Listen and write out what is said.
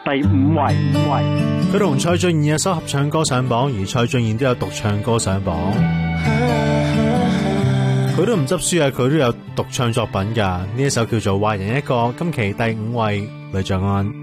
第5位。 佢同蔡俊彥有首合唱歌上榜，而蔡俊彥都有獨唱歌上榜。佢都唔執輸啊，佢都有獨唱作品㗎。呢一首叫做《壞人一個》，今期第5位，呂爵安。